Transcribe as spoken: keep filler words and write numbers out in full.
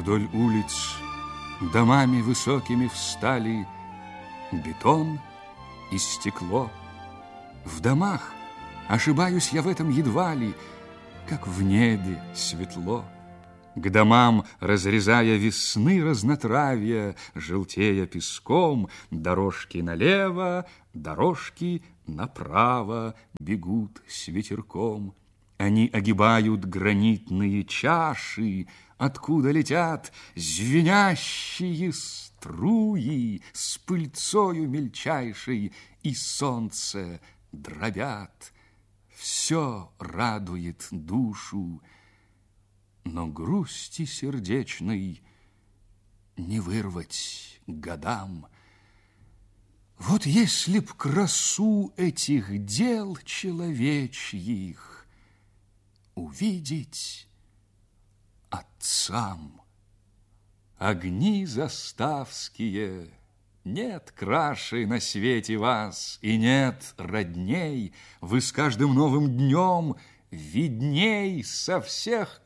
Вдоль улиц домами высокими встали бетон и стекло. В домах, ошибаюсь я в этом едва ли, как в небе светло. К домам, разрезая весны разнотравья, желтея песком, дорожки налево, дорожки направо бегут с ветерком. Они огибают гранитные чаши, откуда летят звенящие струи с пыльцою мельчайшей, и солнце дробят. Все радует душу, но грусти сердечной не вырвать годам. Вот если б красу этих дел человечьих увидеть отцам. Огни заставские, нет краше на свете вас, и нет родней, вы с каждым новым днем видней со всех